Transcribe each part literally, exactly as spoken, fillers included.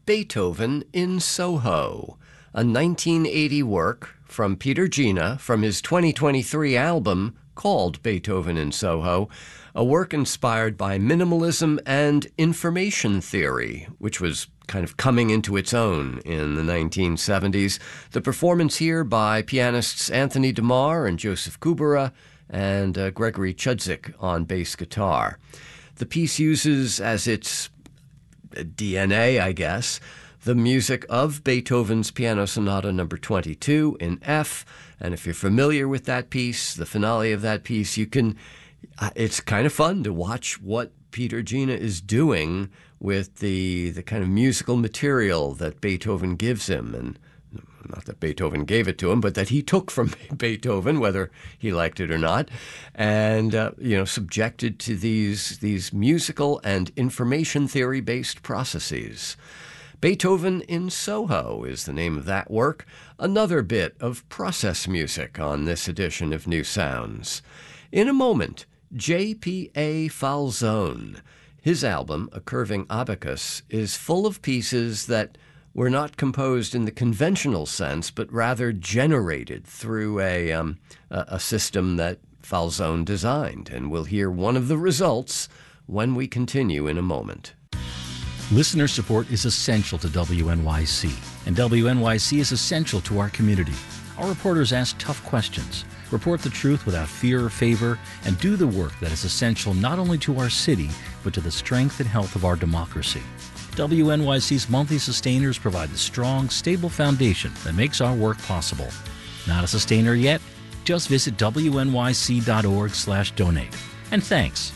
Beethoven in Soho, a nineteen eighty work from Peter Gina from his twenty twenty-three album called Beethoven in Soho, a work inspired by minimalism and information theory, which was kind of coming into its own in the nineteen seventies. The performance here by pianists Anthony DeMar and Joseph Kubera and uh, Gregory Chudzik on bass guitar. The piece uses as its D N A, I guess, the music of Beethoven's Piano Sonata number twenty-two in F. And if you're familiar with that piece, the finale of that piece, you can, uh, it's kind of fun to watch what Peter Gina is doing with the the kind of musical material that Beethoven gives him. And not that Beethoven gave it to him, but that he took from Beethoven, whether he liked it or not, and, uh, you know, subjected to these, these musical and information theory-based processes. Beethoven in Soho is the name of that work, another bit of process music on this edition of New Sounds. In a moment, J P A Falzone. His album, A Curving Abacus, is full of pieces that were not composed in the conventional sense, but rather generated through a, um, a, a system that Falzone designed. And we'll hear one of the results when we continue in a moment. Listener support is essential to W N Y C, and W N Y C is essential to our community. Our reporters ask tough questions, report the truth without fear or favor, and do the work that is essential not only to our city, but to the strength and health of our democracy. W N Y C's monthly sustainers provide the strong, stable foundation that makes our work possible. Not a sustainer yet? Just visit W N Y C dot org slash donate. And thanks.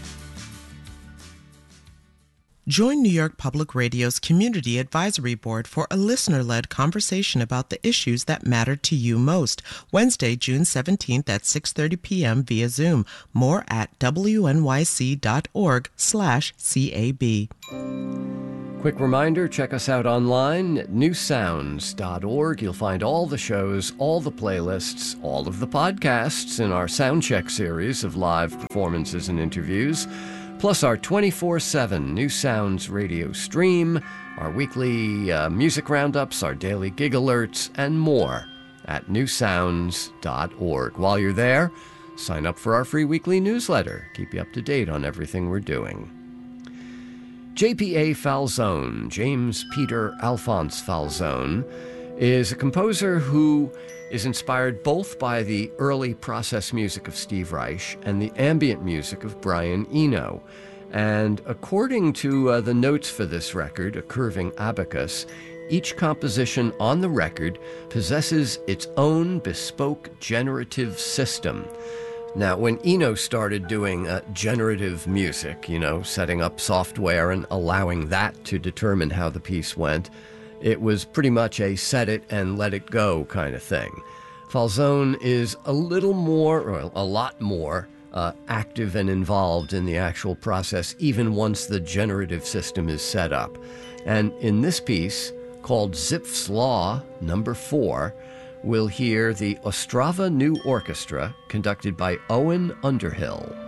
Join New York Public Radio's Community Advisory Board for a listener-led conversation about the issues that matter to you most. Wednesday, June seventeenth at six thirty p.m. via Zoom. More at W N Y C dot org slash C A B. Quick reminder, check us out online at new sounds dot org. You'll find all the shows, all the playlists, all of the podcasts in our Soundcheck series of live performances and interviews, plus our twenty-four seven New Sounds radio stream, our weekly uh, music roundups, our daily gig alerts, and more at new sounds dot org. While you're there, sign up for our free weekly newsletter. Keep you up to date on everything we're doing. J P A Falzone, James Peter Alphonse Falzone, is a composer who is inspired both by the early process music of Steve Reich and the ambient music of Brian Eno. And according to uh, the notes for this record, A Curving Abacus, each composition on the record possesses its own bespoke generative system. Now, when Eno started doing uh, generative music, you know, setting up software and allowing that to determine how the piece went, it was pretty much a set it and let it go kind of thing. Falzone is a little more, or a lot more, uh, active and involved in the actual process, even once the generative system is set up. And in this piece, called Zipf's Law, number four, we'll hear the Ostrava New Orchestra, conducted by Owen Underhill.